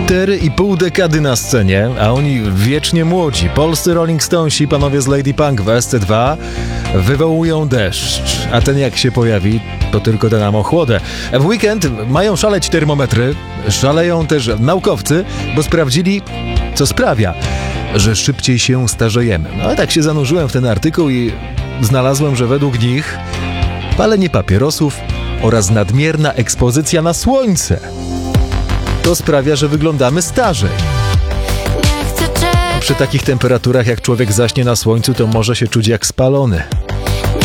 4,5 dekady na scenie, a oni wiecznie młodzi. Polscy Rolling Stonesi, panowie z Lady Punk w SC2 wywołują deszcz, a ten jak się pojawi, to tylko da nam ochłodę. W weekend mają szaleć termometry, szaleją też naukowcy, bo sprawdzili, co sprawia, że szybciej się starzejemy. No ale tak się zanurzyłem w ten artykuł i znalazłem, że według nich palenie papierosów oraz nadmierna ekspozycja na słońce to sprawia, że wyglądamy starzej. Przy takich temperaturach, jak człowiek zaśnie na słońcu, to może się czuć jak spalony.